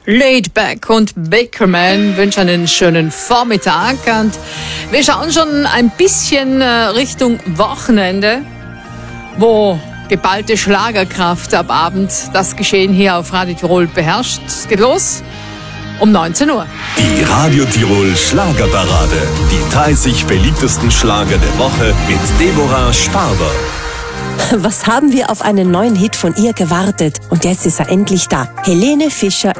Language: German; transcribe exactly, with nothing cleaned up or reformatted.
Laidback und Bakerman wünschen einen schönen Vormittag und wir schauen schon ein bisschen Richtung Wochenende, wo geballte Schlagerkraft ab Abend das Geschehen hier auf Radio Tirol beherrscht. Es geht los um neunzehn Uhr. Die Radio Tirol Schlagerparade. Die dreißig beliebtesten Schlager der Woche mit Deborah Sparber. Was haben wir auf einen neuen Hit von ihr gewartet? Und jetzt ist er endlich da. Helene Fischer